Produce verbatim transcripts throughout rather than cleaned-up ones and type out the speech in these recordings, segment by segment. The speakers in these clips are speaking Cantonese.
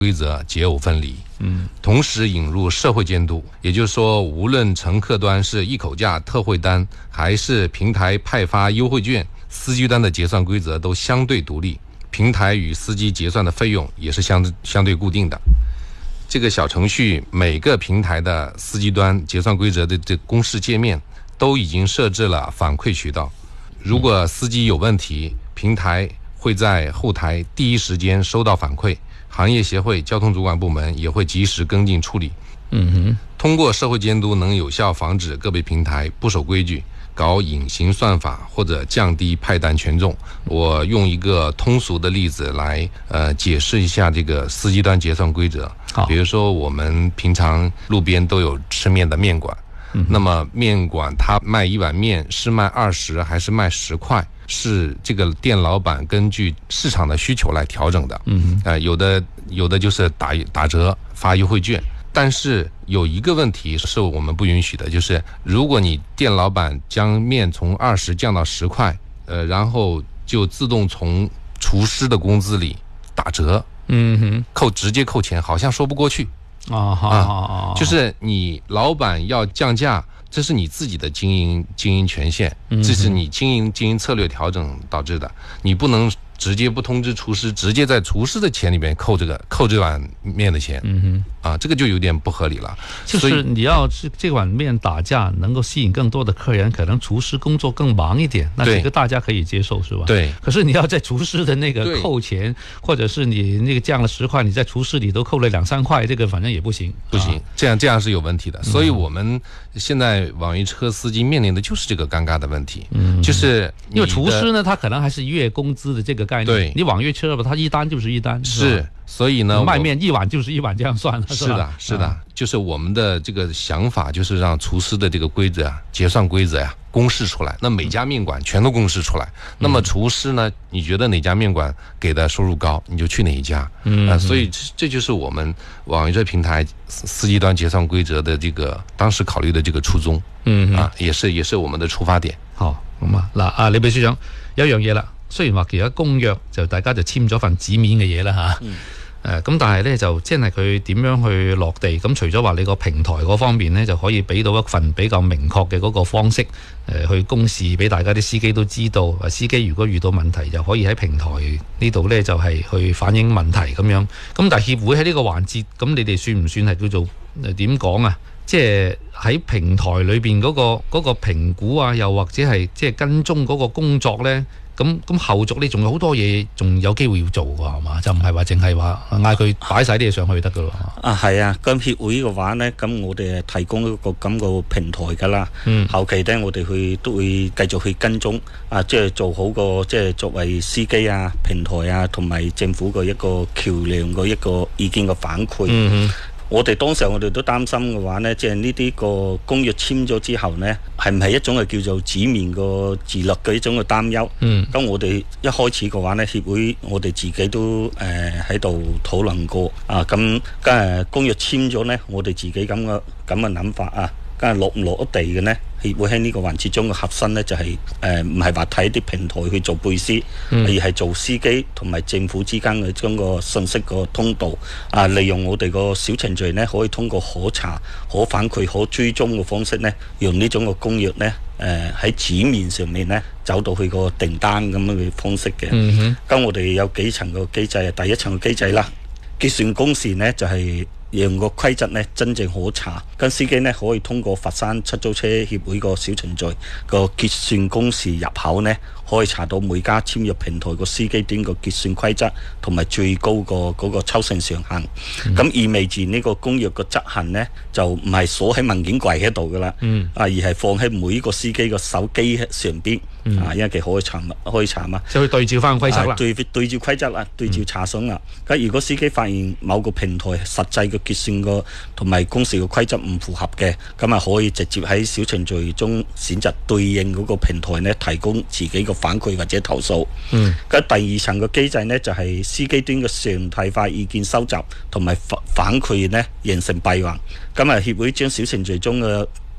规则解耦分离，嗯，同时引入社会监督，也就是说，无论乘客端是一口价、特惠单，还是平台派发优惠券，司机端的结算规则都相对独立，平台与司机结算的费用也是相相对固定的。这个小程序每个平台的司机端结算规则的这公示界面都已经设置了反馈渠道，如果司机有问题，平台会在后台第一时间收到反馈，行业协会、交通主管部门也会及时跟进处理。嗯哼，通过社会监督，能有效防止个别平台不守规矩，搞隐形算法或者降低派单权重。我用一个通俗的例子来呃解释一下这个司机端结算规则。比如说我们平常路边都有吃面的面馆，嗯、那么面馆它卖一碗面是卖二十还是卖十块？是这个店老板根据市场的需求来调整的，嗯，呃，有的有的就是打打折发优惠券，但是有一个问题是我们不允许的，就是如果你店老板将面从二十降到十块，呃，然后就自动从厨师的工资里打折，嗯哼，扣直接扣钱，好像说不过去啊啊，就是你老板要降价。这是你自己的经营经营权限，这是你经营经营策略调整导致的，你不能直接不通知厨师，直接在厨师的钱里面扣这个扣这碗面的钱，嗯哼，啊，这个就有点不合理了。 就是你要是这碗面打价能够吸引更多的客人，可能厨师工作更忙一点，那这个大家可以接受，是吧？对。可是你要在厨师的那个扣钱，或者是你那个降了十块，你在厨师里都扣了两三块，这个反正也不行， 不行，啊、这样这样是有问题的。所以我们现在网约车司机面临的就是这个尴尬的问题，嗯，就是因为厨师呢，他可能还是月工资的这个概念，对，你网约车吧，他一单就是一单， 是。所以呢， 卖面一碗就是一碗，这样算了。 是的，是的，就是我们的这个想法，就是让厨师的这个规则啊、结算规则呀、啊、公示出来。那每家面馆全都公示出来。那么厨师呢，你觉得哪家面馆给的收入高，你就去哪一家。嗯、呃，所以这就是我们网约车平台司机端结算规则的这个当时考虑的这个初衷。嗯啊，也是也是我們的出發點。 好，咁啊，嗱，啊李秘書長有一樣嘢啦，雖然話其實公約就大家就簽咗份紙面嘅嘢啦嚇。嗯誒咁、呃，但係咧就即係佢點樣去落地？咁除咗話你個平台嗰方面咧，就可以俾到一份比較明確嘅嗰個方式，誒、呃、去公示俾大家啲司機都知道。司機如果遇到問題，就可以喺平台呢度咧就係、是、去反映問題咁樣。咁但係協會喺呢個環節，咁你哋算唔算係叫做誒點講啊？即係喺平台裏邊嗰個嗰、那個評估啊，又或者係即係跟蹤嗰個工作咧？咁咁後續你仲有好多嘢，仲有機會要做㗎，係嘛？就唔係話淨係話嗌佢擺晒啲嘢上去得㗎咯。 啊，係啊，咁協會嘅話呢，咁我哋提供一個咁個平台㗎啦。嗯。後期呢，我哋去都會繼續去跟蹤啊，即係做好個即係作為司機啊、平台啊同埋政府嘅一個橋梁嘅一個意見嘅反饋。嗯哼。我哋當時我哋都擔心嘅話呢，即係呢啲個公約簽咗之後呢，係唔係一種係叫做紙面個自律嘅一種嘅擔憂？嗯。咁我哋一開始嘅話呢，協會我哋自己都誒喺度討論過啊，咁梗係公約簽咗呢，我哋自己咁嘅咁嘅諗法啊，梗係落唔落得地嘅呢？協會喺呢個環節中嘅核心呢，就係誒唔係話睇啲平台去做背書，嗯、而係做司機同埋政府之間嘅將個信息個通道啊，利用我哋個小程序呢，可以通過可查、可反饋、可追蹤嘅方式呢，用呢種嘅公約呢，誒喺紙面上面呢，走到去個訂單咁樣嘅方式嘅。嗯哼。咁我哋有幾層個機制啊？第一層嘅機制啦，結算工時呢，就係、是。讓個規則呢真正可查，跟司機呢可以通過佛山出租車協會個小程序個結算工時入口呢，可以查到每家簽約平台個司機端個結算規則同埋最高個嗰個抽成上限。咁、嗯、意味住呢個公約個執行呢，就唔係鎖喺文件櫃喺度噶啦，嗯、啊而係放喺每個司機個手機上邊。嗯、啊，因為佢可以查嘛，可以查嘛， 就去對照翻規則啦， 對對照規則啦，對照查詢啦。咁、嗯、如果司機發現某個平台實際嘅結算個同埋公示嘅規則唔符合嘅，咁啊可以直接喺小程序中選擇對應嗰個平台呢，提供自己嘅反饋或者投訴。嗯。咁第二層嘅機制呢，就係、是、司機端嘅常態化意見收集同埋反反饋呢，形成閉環。咁啊協會將小程序中嘅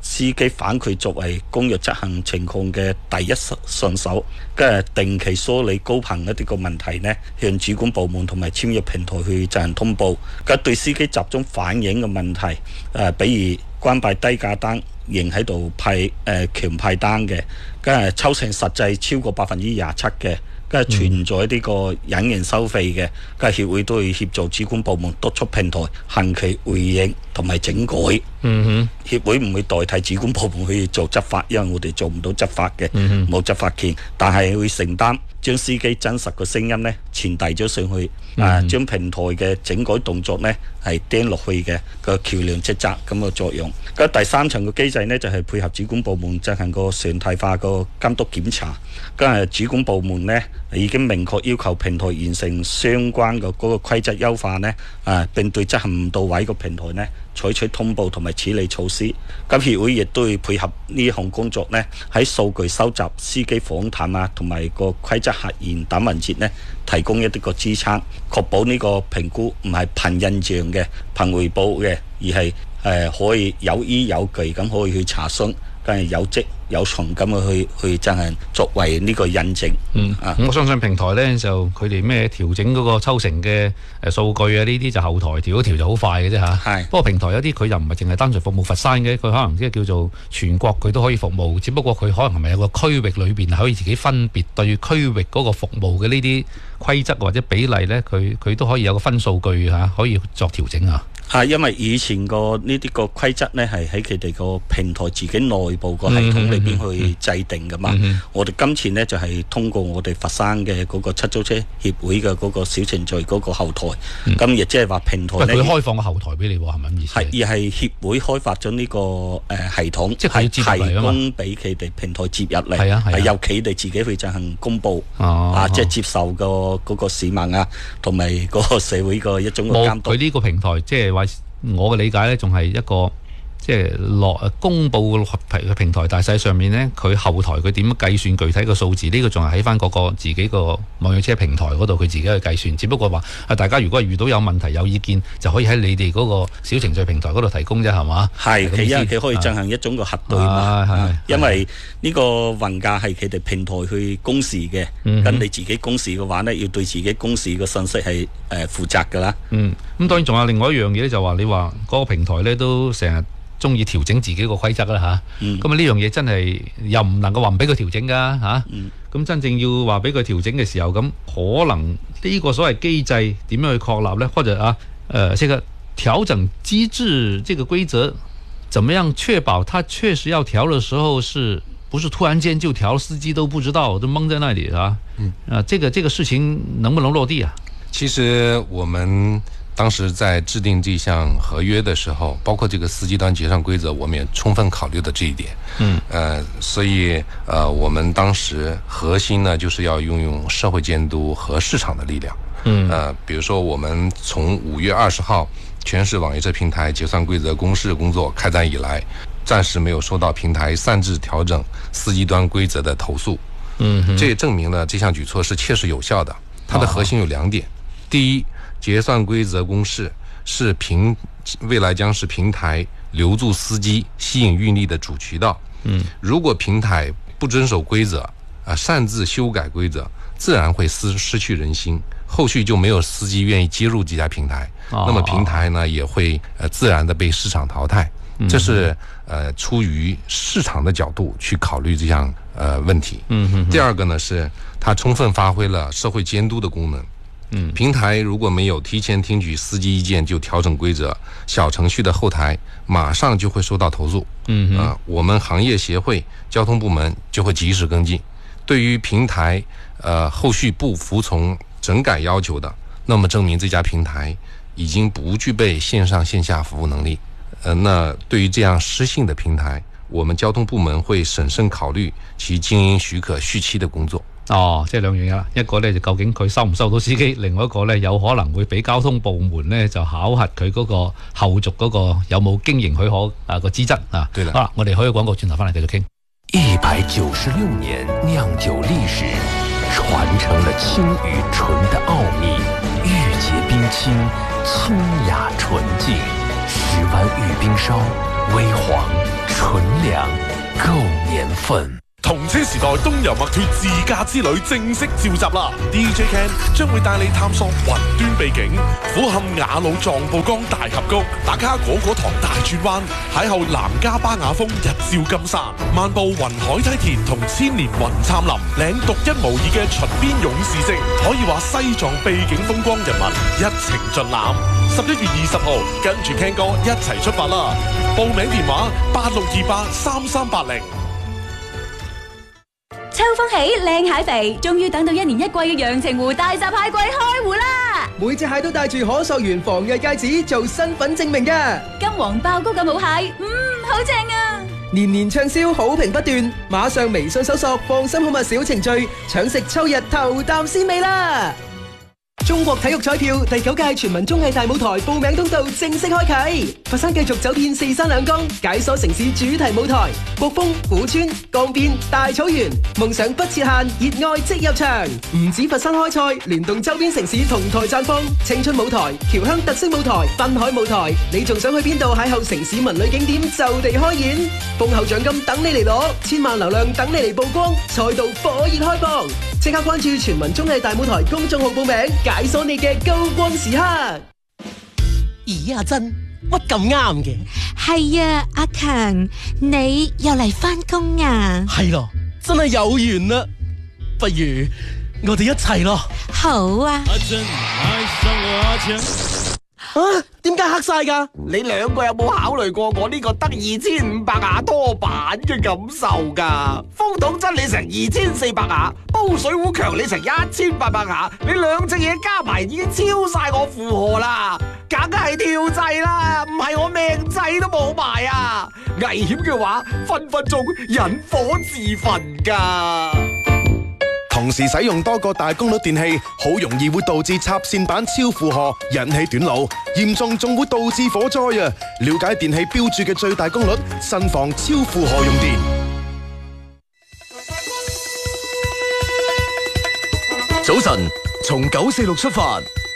司機反饋作為公約執行情況嘅第一順手，跟住定期梳理高頻一啲個問題呢，向主管部門同埋簽約平台去進行通報。咁對司機集中反映嘅問題，誒、呃，比如關閉低價單，仍喺度派誒、呃、強派單嘅，跟住抽成實際超過百分之廿七嘅。跟住存在呢個隱形收費嘅，跟住協會都會協助主管部門督促平台限期回應同埋整改。嗯哼，協會唔會代替主管部門去做執法，因為我哋做唔到執法嘅，冇、嗯、執法權，但係會承擔將司機真實嘅聲音呢傳遞咗上去，嗯、啊，將平台嘅整改動作呢係釘落去嘅個橋梁職責咁嘅作用。咁第三層嘅機制呢，就係、是、配合主管部門進行個常態化個監督檢查。跟住主管部門呢已經明確要求平台完成相關嘅嗰個規則優化呢，啊，並對執行唔到位個平台呢採取通報同埋處理措施。咁協會亦都會配合呢項工作呢，喺數據收集、司機訪談啊，同埋個規則核驗等環節呢，提供一啲個支撐，確保呢個評估唔係憑印象嘅、憑回報嘅，而係誒、呃、可以有依有據咁可以去查詢，跟住有跡有從咁去去進行作為呢個印證。 嗯啊，我相信平台呢，就佢哋咩調整嗰個抽成嘅誒數據啊，呢啲就後台調一調就好快嘅啫嚇。係。不過平台有啲佢又唔係淨係單純服務佛山嘅，佢可能即係叫做全國佢都可以服務，只不過佢可能係咪有個區域裏邊可以自己分別對區域嗰個服務嘅呢啲規則或者比例呢，佢佢都可以有個分數據嚇，可以作調整啊。 係，因為以前個呢啲個規則呢，係喺佢哋個平台自己內部個系統裏邊去制定噶嘛。嗯嗯、我哋今次呢，就係、是、通過我哋佛山嘅嗰個出租車協會嘅嗰個小程序嗰個後台，咁亦即係話平台呢， 佢開放個後台俾你喎，係咪咁意思？係，而係協會開發咗呢、這個誒、呃、系統，即係提供俾佢哋平台接入嚟，係啊，係由佢哋自己去進行公佈，哦、啊，即係接受個嗰個市民啊，同埋嗰個社會個一種嘅監督。 佢呢個平台即係話。我嘅理解呢，仲係一個即係落公佈嘅平台，但係實際上面呢，佢後台佢點樣計算具體嘅數字？呢、這個仲係喺翻嗰個自己個網約車平台嗰度，佢自己去計算。只不過話啊，大家如果係遇到有問題有意見，就可以喺你哋嗰個小程序平台嗰度提供啫，係嘛？係， 其一佢可以進行一種個核對嘛。啊、因為呢個運價係佢哋平台去公示嘅，咁、嗯、你自己公示嘅話呢，要對自己公示嘅信息係誒負責㗎啦。 嗯，咁當然仲有另外一樣嘢咧，就話你話嗰個平台呢都成日中意調整自己個規則啦嚇，咁啊呢樣嘢真係又唔能夠話唔俾佢調整噶嚇，咁、啊嗯、真正要話俾佢調整嘅時候，咁可能呢個所謂機制點樣去確立呢？或者啊，誒、呃，這個調整機制這個規則，怎麼樣確保它確實要調的時候，是不是突然間就調，司機都不知道，都懵在那裡啊？嗯，啊，這個這個事情能不能落地啊？ 其實我們當時在制定這項合約的時候，包括這個司機端結算規則，我們也充分考慮到這一點。嗯，呃，所以呃，我們當時核心呢，就是要運用社會監督和市場的力量。嗯，呃，比如說我們從五月二十號全市網約車平台結算規則公示工作開展以來，暫時沒有收到平台擅自調整司機端規則的投訴。嗯，這也證明了這項舉措是切實有效的。它的核心有兩點，第一，結算規則公示是平未來將是平台留住司機、吸引運力的主渠道。嗯，如果平台不遵守規則，啊，擅自修改規則，自然會失失去人心，後續就沒有司機願意接入這家平台，哦、那麼平台呢也會呃自然的被市場淘汰。嗯、這是呃出於市場的角度去考慮這項呃問題。嗯哼哼。第二個呢是它充分發揮了社會監督的功能。嗯，平台如果沒有提前聽取司機意見就調整規則，小程序的後台馬上就會收到投訴。嗯啊、呃，我們行業協會交通部門就會及時跟進。對於平台呃後續不服從整改要求的，那麼證明這家平台已經不具備線上線下服務能力。呃，那對於這樣失信的平台，我們交通部門會審慎考慮其經營許可續期的工作。 哦，即係兩樣嘢啦，一個呢就究竟佢收唔收到司機，另外一個呢有可能會俾交通部門呢就考核佢嗰個後續嗰個有冇經營許可啊個資質啊。對啦，好啦，我哋可以廣告轉頭翻嚟繼續傾。 一百九十六年釀酒歷史，傳承了清與純的奧秘，玉潔冰清，清雅純淨，十灣玉冰燒。 微黄纯良够年份。 同車時代東遊墨脱自駕之旅正式召集啦 ！D J Ken 將會帶你探索雲端秘境，俯瞰雅魯藏布江大峽谷，打卡果果堂大轉彎，邂逅南迦巴雅峰日照金山，漫步雲海梯田同千年雲杉林，領獨一無二嘅秦邊勇士式，可以話西藏秘境風光人物一程盡覽。十一月二十號，跟住 Ken 哥一齊出發啦！報名電話八六二八三三八零。 秋風起，靚蟹肥，終於等到一年一季嘅陽澄湖大閘蟹季開湖啦！ 每隻蟹都帶住可溯源防偽戒指做身份證明嘅。 金黃爆谷嘅母蟹，嗯，好正啊！ 年年暢銷，好評不斷，馬上微信搜索放心好物小程序，搶食秋日頭啖鮮味啦！中國體育彩票第九屆全民綜藝大舞台報名通道正式開啟，佛山繼續走遍四山兩江，解鎖城市主題舞台，國風、古村、江邊、大草原，夢想不設限，熱愛即入場。唔止佛山開賽，聯動周邊城市同台綻放，青春舞台、僑鄉特色舞台、濱海舞台，你仲想去邊度邂逅城市文旅景點就地開演，豐厚獎金等你嚟攞，千萬流量等你嚟曝光，賽道火熱開放，即刻關注全民綜藝大舞台公眾號報名。解鎖你嘅高光時刻。 咦，阿珍，乜咁啱嘅？ 係啊，阿強，你又嚟返工啊？ 係咯，真係有緣啦！不如我哋一齊咯。 好啊。 阿珍愛上我阿強。啊，點解黑晒噶？你兩個有冇考慮過我呢個得二千五百瓦多板嘅感受噶？風筒真你成二千四百瓦，煲水壺強你成一千八百瓦，你兩隻嘢加埋已經超晒我負荷啦，梗係跳掣啦，唔係我命仔都冇埋啊！危險嘅話，分分鐘引火自焚噶。 同時使用多個大功率電器，好容易會導致插線板超負荷，引起短路，嚴重仲會導致火災啊！了解電器標註嘅最大功率，慎防超負荷用電。 早晨，從九四六出發。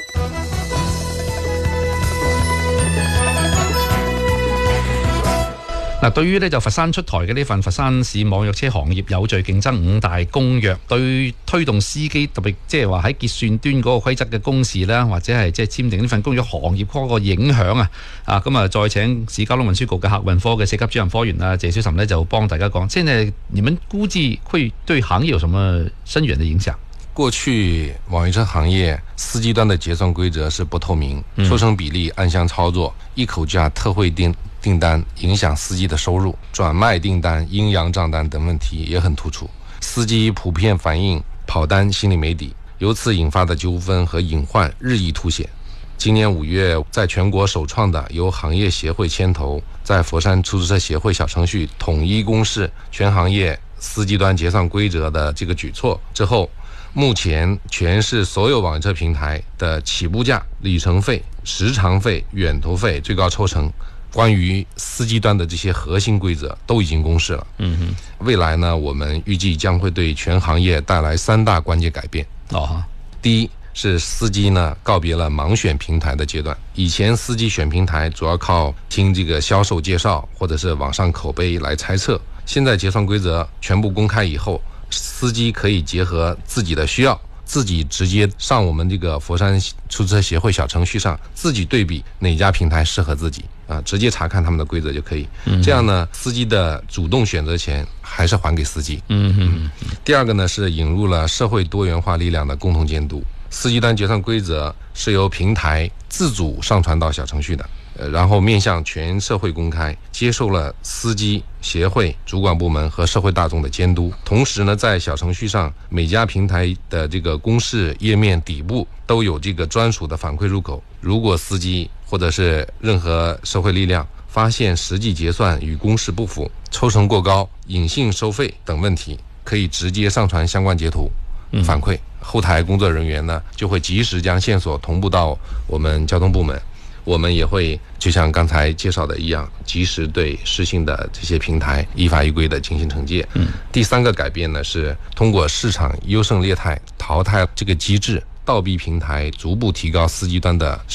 嗱，對於咧就佛山出台嘅呢份《佛山市網約車行業有序競爭五大公約》，對推動司機特別即係話喺結算端嗰個規則嘅公示啦，或者係即係簽訂呢份公約行業嗰個影響啊，啊咁啊，再請市交通運輸局嘅客運科嘅四級主任科員啊謝小岑呢，就幫大家講，即係你們估計會對行業有什麼深遠的影響？ 過去網約車行業司機端的結算規則是不透明，抽成比例暗箱操作，一口價特惠訂訂單影響司機的收入，轉賣訂單、陰陽賬單等問題也很突出。司機普遍反映跑單心裡沒底，由此引發的糾紛和隱患日益凸顯。今年五月，在全國首創的由行業協會牽頭，在佛山出租車協會小程序統一公示全行業司機端結算規則的這個舉措之後，目前全市所有網約車平台的起步價、里程費、時長費、遠途費、最高抽成，關於司機端的這些核心規則都已經公示了。嗯哼，未來呢，我們預計將會對全行業帶來三大關鍵改變。哦，第一是司機呢告別了盲選平台的階段，以前司機選平台主要靠聽這個銷售介紹或者是網上口碑來猜測，現在結算規則全部公開以後，司機可以結合自己的需要，自己直接上我們這個佛山出租車協會小程序上，自己對比哪家平台適合自己啊，直接查看他們的規則就可以。嗯、這樣呢，司機的主動選擇權還是還給司機。嗯嗯。第二個呢，是引入了社會多元化力量的共同監督，司機端結算規則是由平台自主上傳到小程序的。然後面向全社會公開，接受了司機協會主管部門和社會大眾的監督。同時呢，在小程序上，每家平台的這個公示頁面底部都有這個專屬的反饋入口。如果司機或者是任何社會力量發現實際結算與公示不符、抽成過高、隱性收費等問題，可以直接上傳相關截圖反饋。後台工作人員呢，就會及時將線索同步到我們交通部門。我們也會就像剛才介紹的一樣，及時對失信的這些平台依法依規的進行懲戒。嗯，第三個改變呢，是通過市場優勝劣汰淘汰這個機制，倒逼平台逐步提高司機端的收入。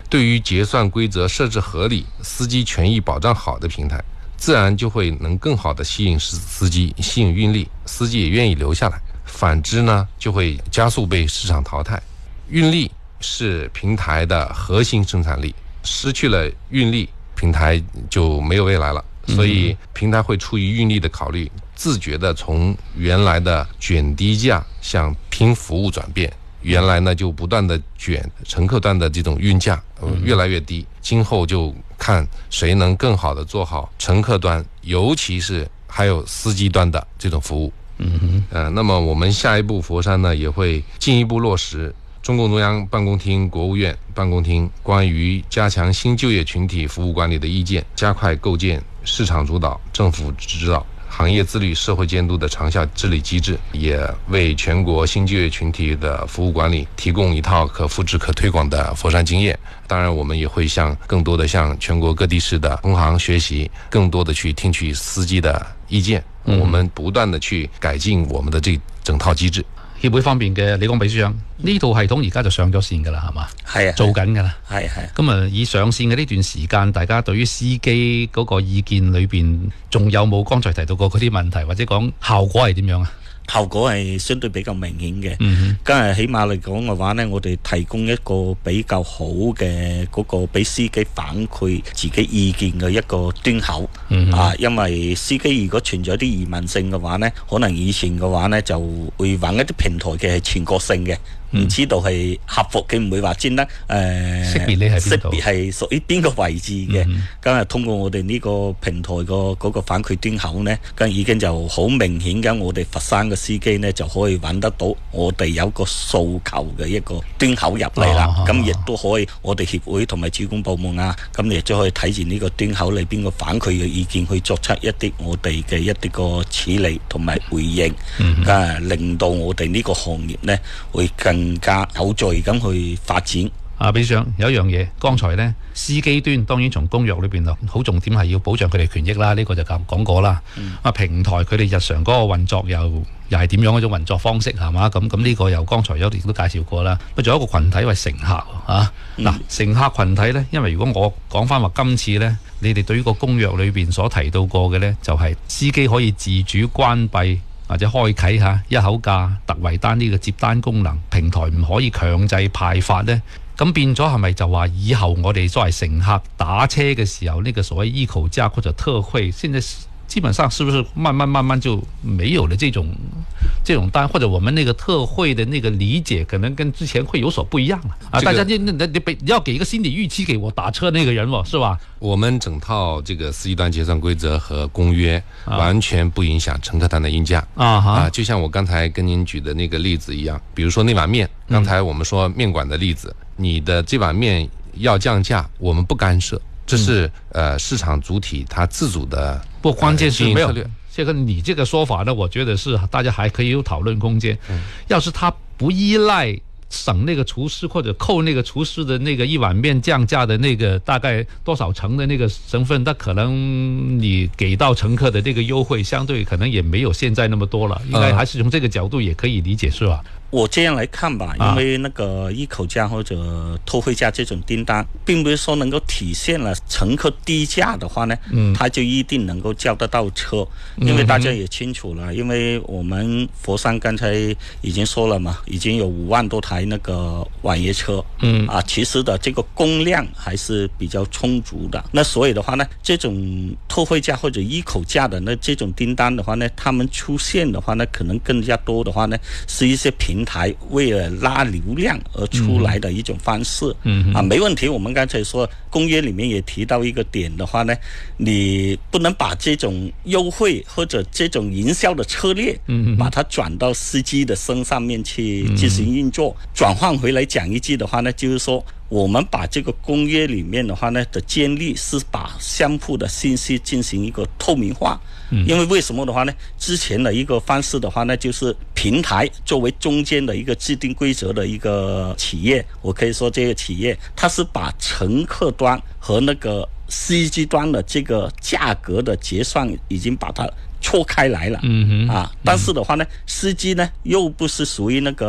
对于结算规则设置合理、司机权益保障好的平台，自然就会能更好的吸引司机、吸引运力，司机也愿意留下来。反之呢，就会加速被市场淘汰。运力是平台的核心生产力，失去了运力，平台就没有未来了。所以平台会出于运力的考虑，自觉的从原来的卷低价向拼服务转变。原来呢就不断的卷乘客端的这种运价，呃，越来越低。今后就看谁能更好的做好乘客端，尤其是还有司机端的这种服务。嗯哼，呃，那么我们下一步佛山呢也会进一步落实中共中央办公厅、国务院办公厅关于加强新就业群体服务管理的意见，加快构建市场主导、政府指导、行业自律、社会监督的长效治理机制，也为全国新就业群体的服务管理提供一套可复制、可推广的佛山经验。当然，我们也会向更多的向全国各地市的同行学习，更多的去听取司機的意見。嗯、我們不斷的去改進我們的這整套機制。 協會方面嘅李光秘書長，呢套系統而家就上咗線㗎啦，係嘛？ 係啊， 做緊㗎啦。 係係。 咁啊，以上線嘅呢段時間，大家對於司機嗰個意見裏邊，仲有冇剛才提到過嗰啲問題，或者講效果係點樣啊？ 效果係相對比較明顯嘅。嗯，今日起碼嚟講嘅話呢，我哋提供一個比較好嘅嗰個俾司機反饋自己意見嘅一個端口。嗯、啊，因為司機如果存在啲疑問性嘅話呢，可能以前嘅話呢就會揾一啲平台嘅係全國性嘅。唔知道係客服嘅，唔會話專登誒識別你係邊度，識別係屬於邊個位置嘅。咁啊、嗯，通過我哋呢個平台個嗰個反饋端口呢，咁已經就好明顯嘅，我哋佛山嘅司機呢就可以揾得到我哋有個訴求嘅一個端口入嚟啦。咁亦都可以，我哋協會同埋主管部門啊，咁亦都可以睇住呢個端口裏邊個反饋嘅意見，去作出一啲我哋嘅一啲個處理同埋回應，嗯、令到我哋呢個行業呢會更更加有序咁去發展。 啊，秘書長有一樣嘢，剛才呢司機端當然從公約裏邊咯，好重點係要保障佢哋權益啦，呢、這個就講過啦。嗯、啊，平台佢哋日常嗰個運作又又係點樣嗰種運作方式係嘛？咁咁呢個又剛才有亦都介紹過啦。不過仲有一個群體為乘客啊，嗱、嗯、乘客群體呢，因為如果我講翻話今次呢，你哋對於個公約裏邊所提到過嘅呢，就係、是、司機可以自主關閉或者開啟下一口價特惠單呢個接單功能，平台唔可以強制派發呢。咁變咗係咪就話以後我哋作為乘客打車嘅時候，呢、那個所謂一口價或者特惠，現在基本上是不是慢慢慢慢就沒有了這種這種單，或者我們那個特惠的那個理解可能跟之前會有所不一樣了啊！這個、大家你你你要給一個心理預期給我打車那個人喎，是吧？ 我們整套這個司機端結算規則和公約完全不影響乘客端的運價啊！啊，就像我剛才跟您舉的那個例子一樣，比如說那碗麵，剛才我們說麵館的例子，嗯、你的這碗麵要降價，我們不干涉。這是、嗯、呃市場主體它自主的， 不過關鍵是沒有這個你這個說法呢，我覺得是大家還可以有討論空間。嗯、要是他不依賴省那個廚師或者扣那個廚師的那個一碗麵降價的那個大概多少成的那個成分，那可能你給到乘客的這個優惠相對可能也沒有現在那麼多了。應該還是從這個角度也可以理解，是吧？ 我這樣來看吧，因為那個一口價或者特惠價這種訂單，並不是說能夠體現了乘客低價的話呢，嗯，他就一定能夠叫得到車。因為大家也清楚了，因為我們佛山剛才已經說了嘛，已經有五萬多台那個網約車，嗯，啊，其實的這個供量還是比較充足的。那所以的話呢，這種特惠價或者一口價的那這種訂單的話呢，他們出現的話呢，可能更加多的話呢，是一些平台為了拉流量而出來的一種方式，嗯、啊，沒問題。我們剛才說公約裏面也提到一個點的話呢，你不能把這種優惠或者這種營銷的策略，嗯，把它轉到司機的身上面去進行運作。嗯、轉換回來講一句的話呢，就是說我們把這個公約裏面的話呢的建立是把相互的信息進行一個透明化。因為為什麼的話呢？之前的一個方式的話呢，就是平台作為中間的一個制定規則的一個企業，我可以說這個企業它是把乘客端和那個司機端的這個價格的結算已經把它錯開來了。嗯哼，啊，但是的話呢，司機呢又不是屬於那個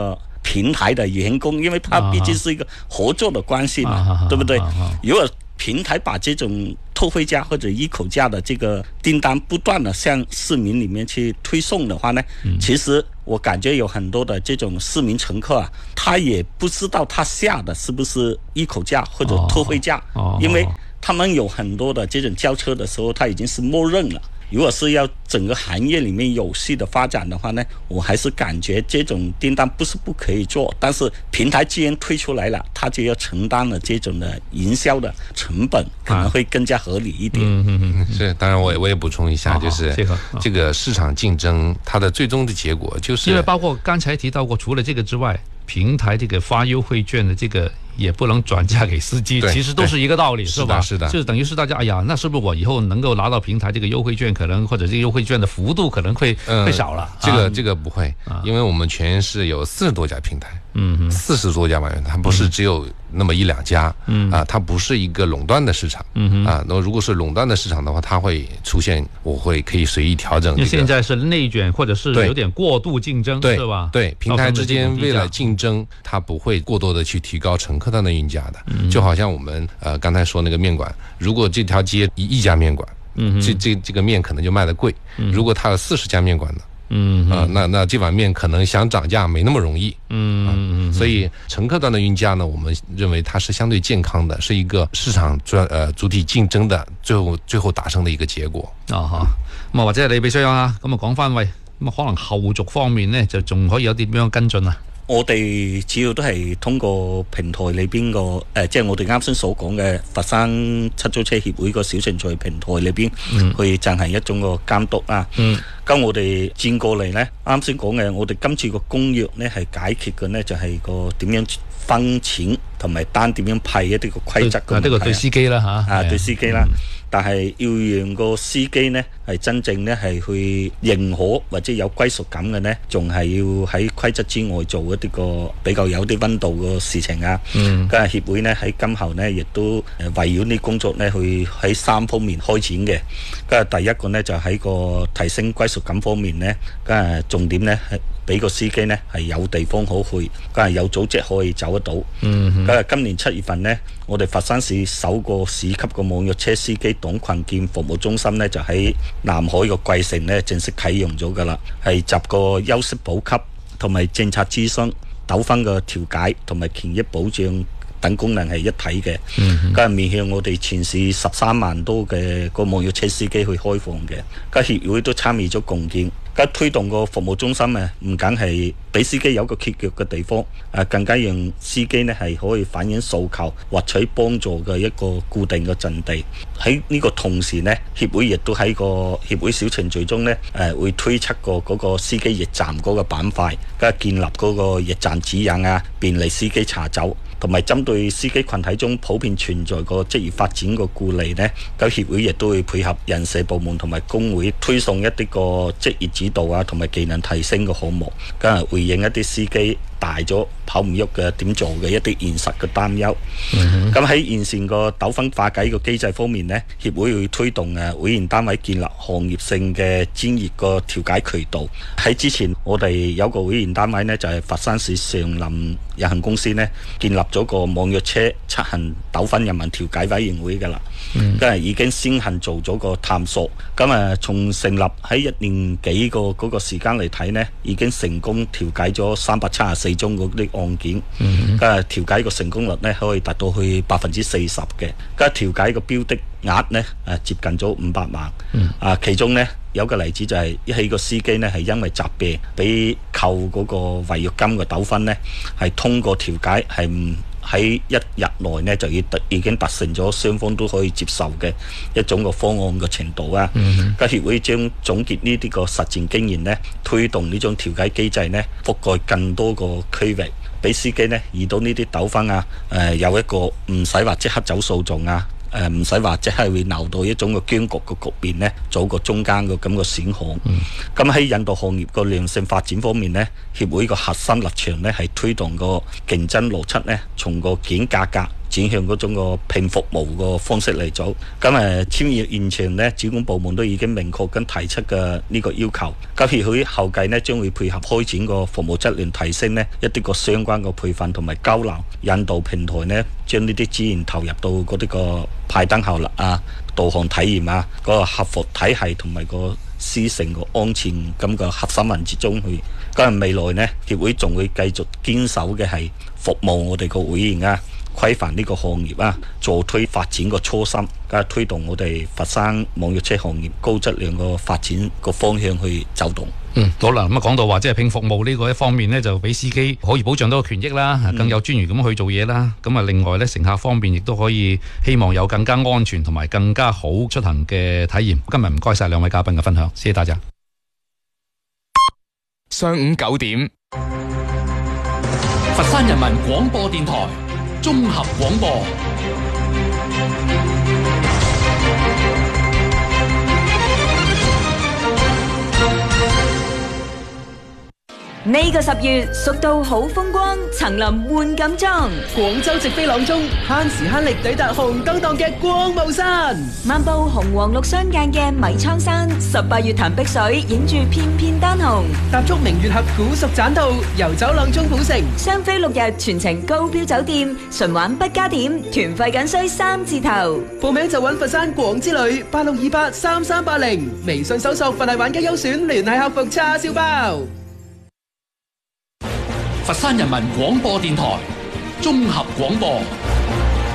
平台的員工，因為它畢竟是一個合作的關係嘛，啊、對不對？啊啊啊、如果平台把這種特惠價或者一口價的這個訂單不斷的向市民裡面去推送的話呢，嗯、其實我感覺有很多的這種市民乘客啊，他也不知道他下的是不是一口價或者特惠價，哦、因為他們有很多的這種交車的時候，他已經是默認了。如果是要整個行業裡面有序的發展的話呢，我還是感覺這種訂單不是不可以做，但是平台既然推出來了，他就要承擔了這種的營銷的成本，可能會更加合理一點。 嗯嗯嗯，是，當然我也我也補充一下，就是這個市場競爭，它的最終的結果就是因為包括剛才提到過，除了這個之外，平台這個發優惠券的這個也不能轉嫁給司機，其實都是一個道理，是吧？ 是的， 就是等於是大家，哎呀，那是不是我以後能夠拿到平台這個優惠券，可能或者這個優惠券的幅度可能會會少了？ 這個這個不會，因為我們全市有四十多家平台，嗯，四十多家嘛，它不是只有那麼一兩家，嗯啊，它不是一個壟斷的市場，嗯啊，那如果是壟斷的市場的話，它會出現，我會可以隨意調整。 現在是內卷，或者是有點過度競爭，是吧？ 對，平台之間為了競爭，它不會過多的去提高乘客端的運價的。就好像我們呃剛才說那個麵館，如果這條街一一家麵館，嗯，這這這個麵可能就賣得貴。嗯、如果它有四十家麵館呢，嗯啊、呃，那那這碗麵可能想漲價沒那麼容易。嗯嗯、呃、所以乘客端的運價呢，我們認為它是相對健康的，是一個市場專呃主體競爭的最後最後達成的一個結果。啊哈， 咁啊或者係李秘書長啊，咁啊講翻喂，咁啊可能後續方面呢，就仲可以有啲點樣跟進啊？ 我哋主要都係通過平台裏邊個誒，即係我哋啱先所講嘅佛山出租車協會個小程序平台裏邊、嗯、去進行一種個監督啊。咁、嗯、我哋轉過嚟呢，啱先講嘅，我哋今次個公約呢係解決嘅呢，就係個點樣分錢同埋單點樣批一啲個規則嘅問題。 呢個對司機啦嚇， 啊對司機啦。嗯但係要讓個司機呢係真正呢係去認可或者有歸屬感嘅呢，仲係要喺規則之外做一啲個比較有啲溫度嘅事情啊。嗯，咁啊協會呢喺今後呢亦都誒圍繞呢工作呢去喺三方面開展嘅。咁啊第一個呢就喺個提升歸屬感方面呢，咁啊重點呢係俾個司機呢係有地方可去，咁啊有組織可以走得到。嗯，咁啊今年七月份呢，我哋佛山市首個市級嘅網約車司機黨群建服務中心呢，就喺南海個桂城呢正式啟用咗噶啦，係集個休息補給同埋政策諮詢、糾紛嘅調解同埋權益保障等功能係一體嘅。嗯，咁啊面向我哋全市十三萬多嘅個網約車司機去開放嘅，咁協會都參與咗共建。咁推動個服務中心啊，唔僅係俾司機有個歇腳嘅地方，誒更加讓司機呢係可以反映訴求、獲取幫助嘅一個固定嘅陣地。喺呢個同時呢，協會亦都喺個協會小程序中呢，誒會推出個嗰個司機驛站嗰個板塊，跟住建立嗰個驛站指引啊，便利司機查走。同埋針對司機群體中普遍存在個職業發展個顧慮呢，咁協會亦都會配合人社部門同埋工會推送一啲個職業指導啊，同埋技能提升嘅項目，咁啊回應一啲司機大咗跑唔喐嘅點做嘅一啲現實嘅擔憂。咁喺完善個糾紛化解個機制方面呢，協會會推動誒會員單位建立行業性嘅專業個調解渠道。喺之前我哋有個會員單位呢，就係佛山市上林有限公司呢，建立咗個網約車出行糾紛人民調解委員會㗎啦。咁啊、嗯、已經先行做咗個探索。咁啊從成立喺一年幾個嗰個時間嚟睇呢，已經成功調解咗三百七十四宗嗰啲案件。咁啊調解個成功率呢，可以達到去百分之四十嘅。咁啊調解個標的額呢，誒接近咗五百萬。嗯、啊其中呢，有個例子就係一起個司機呢，係因為疾病俾扣嗰個違約金嘅糾紛呢，係通過調解係唔喺一日內呢，就已已經達成咗雙方都可以接受嘅一種個方案嘅程度啊。咁、嗯、協會將總結呢啲個實戰經驗呢，推動呢種調解機制呢，覆蓋更多個區域，俾司機呢遇到呢啲糾紛啊，誒、呃、有一個唔使話即刻走訴訟啊。誒唔使話，即係會鬧到一種個僵局嘅局面呢，做個中間嘅咁個選項。咁喺、嗯、引導行業個良性發展方面呢，協會個核心立場呢係推動個競爭邏輯呢，從個件價格轉向嗰種個拼服務個方式嚟做。咁誒簽約現場呢，主管部門都已經明確咁提出嘅呢個要求。咁協會後繼呢，將會配合開展個服務質量提升呢一啲個相關個培訓同埋交流，引導平台呢將呢啲資源投入到嗰啲個派燈效率啊、導航體驗啊、嗰、那個客服體系同埋個師承個安全咁個核心環節中去。咁未來呢，協會仲會繼續堅守嘅係服務我哋個會員啊，規範呢個行業啊，助推發展個初心，加推動我哋佛山網約車行業高質量個發展個方向去走動。 嗯，好啦，咁啊講到話即係拼服務呢個一方面呢，就俾司機可以保障到個權益啦，更有專業咁去做嘢啦。咁啊，另外呢，乘客方面亦都可以希望有更加安全同埋更加好出行嘅體驗。今日唔該晒兩位嘉賓嘅分享，謝謝大家。 上午九點， 佛山人民廣播電台綜合廣播。 呢個十月，蜀道好風光，層林換錦裝。 廣州直飛朗中，慳時慳力抵達紅燈檔嘅光霧山。 漫步紅黃綠相間嘅米倉山，十八月潭碧水，影住片片丹紅。 踏足明月峽古蜀棧道，遊走朗中古城。 雙飛六日，全程高標酒店，純玩不加點，團費僅需三字頭。 報名就揾佛山廣之旅八六二八三三八零，微信搜索佛系玩家優選聯繫客服叉燒包。 佛山人民廣播電台綜合廣播。